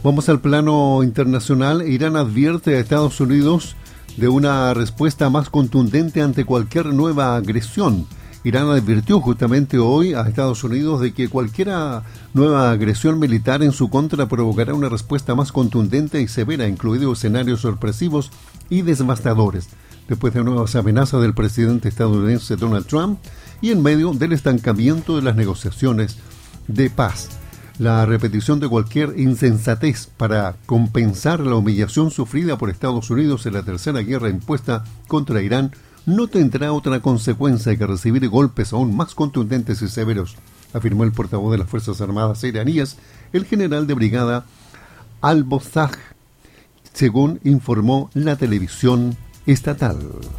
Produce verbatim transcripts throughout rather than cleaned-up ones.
Vamos al plano internacional. Irán advierte a Estados Unidos de una respuesta más contundente ante cualquier nueva agresión. Irán advirtió justamente hoy a Estados Unidos de que cualquier nueva agresión militar en su contra provocará una respuesta más contundente y severa, incluidos escenarios sorpresivos y devastadores, después de nuevas amenazas del presidente estadounidense Donald Trump y en medio del estancamiento de las negociaciones de paz. La repetición de cualquier insensatez para compensar la humillación sufrida por Estados Unidos en la tercera guerra impuesta contra Irán no tendrá otra consecuencia que recibir golpes aún más contundentes y severos, afirmó el portavoz de las Fuerzas Armadas iraníes, el general de brigada Al-Bozaj, según informó la televisión estatal.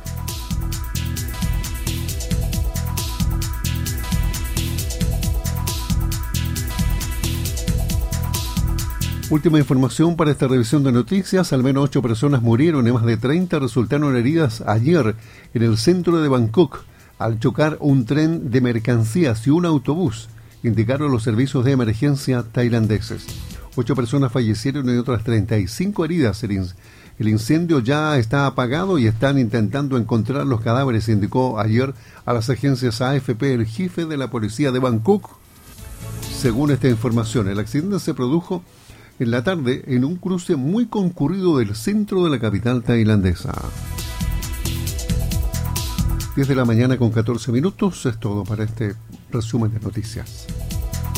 Última información para esta revisión de noticias. Al menos ocho personas murieron y más de treinta resultaron heridas ayer en el centro de Bangkok al chocar un tren de mercancías y un autobús, indicaron los servicios de emergencia tailandeses. Ocho personas fallecieron y otras treinta y cinco heridas. El, in- el incendio ya está apagado y están intentando encontrar los cadáveres, indicó ayer a las agencias A F P el jefe de la policía de Bangkok. Según esta información, el accidente se produjo en la tarde en un cruce muy concurrido del centro de la capital tailandesa. diez de la mañana con catorce minutos, es todo para este resumen de noticias.